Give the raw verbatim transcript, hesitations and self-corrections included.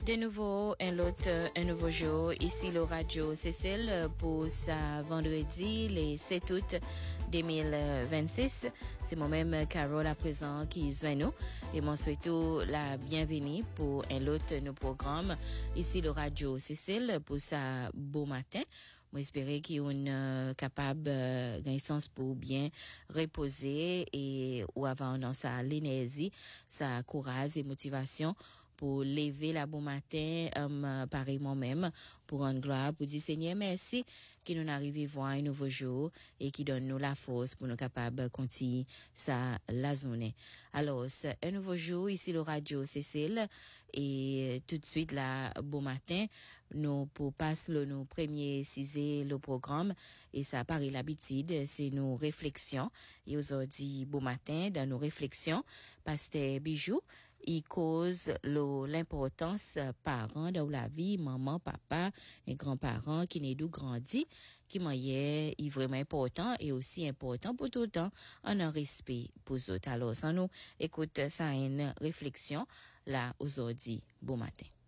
De nouveau, un autre, un nouveau jour. Ici, le Radio Cécile pour sa vendredi, les sept août deux mille vingt-six. C'est moi-même, Carole, à présent, qui est nous. Et moi, souhaite la bienvenue pour un autre, nos programmes. Ici, le Radio Cécile pour sa beau matin. Moi, espérer qu'ils sont euh, capables euh, d'un sens pour bien reposer et ou avoir dans sa l'énergie, sa courage et motivation pour lever la bon matin, um, pareil moi-même, pour rendre gloire, pour dire Seigneur, merci, qui nous arrive voir un nouveau jour et qui donne nous la force pour nous capables de continuer ça la journée. Alors, c'est un nouveau jour, ici le Radio Cécile, et tout de suite, là, bon matin, nous, pour passer le, nos premiers ciser le programme, et ça paraît l'habitude, c'est nos réflexions, et aujourd'hui, bon matin, dans nos réflexions, Pasteur Bijou, il cause le, l'importance parents dans la vie, maman, papa et grands-parents qui n'est d'où grandi, qui m'aille est vraiment important et aussi important pour tout le temps, en un respect pour eux. Alors, ça nous écoute ça une réflexion là aujourd'hui. Bon matin.